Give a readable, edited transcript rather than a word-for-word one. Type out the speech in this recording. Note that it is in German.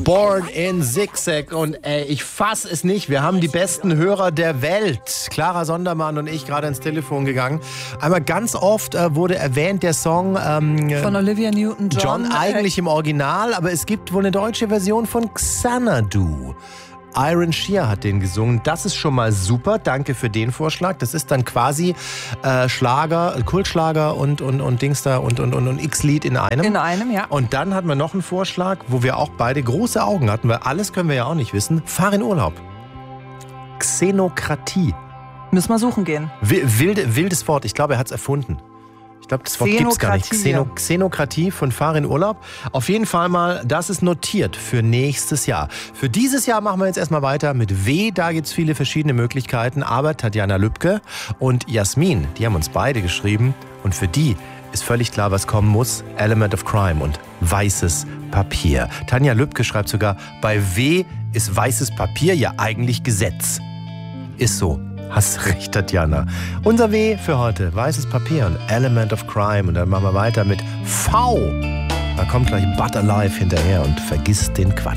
Born in Zigzag. Und ich fass es nicht. Wir haben die besten Hörer der Welt. Clara Sondermann und ich gerade ins Telefon gegangen. Einmal ganz oft wurde erwähnt der Song von Olivia Newton-John. Eigentlich im Original, aber es gibt wohl eine deutsche Version von Xanadu. Iron Shear hat den gesungen. Das ist schon mal super. Danke für den Vorschlag. Das ist dann quasi Schlager, Kultschlager und Dings da und X-Lied in einem. In einem, ja. Und dann hatten wir noch einen Vorschlag, wo wir auch beide große Augen hatten, weil alles können wir ja auch nicht wissen. Fahr in Urlaub. Xenokratie. Müssen wir suchen gehen. Wildes Wort. Ich glaube, er hat es erfunden. Ich glaube, das Wort gibt es gar nicht. Xenokratie von Fahr in Urlaub. Auf jeden Fall mal, das ist notiert für nächstes Jahr. Für dieses Jahr machen wir jetzt erstmal weiter mit W. Da gibt es viele verschiedene Möglichkeiten. Aber Tatjana Lübke und Jasmin, die haben uns beide geschrieben. Und für die ist völlig klar, was kommen muss. Element of Crime und weißes Papier. Tanja Lübke schreibt sogar, bei W ist weißes Papier ja eigentlich Gesetz. Ist so. Hast recht, Tatjana. Unser W für heute, weißes Papier und Element of Crime. Und dann machen wir weiter mit V. Da kommt gleich Butterlife hinterher und vergiss den Quatsch.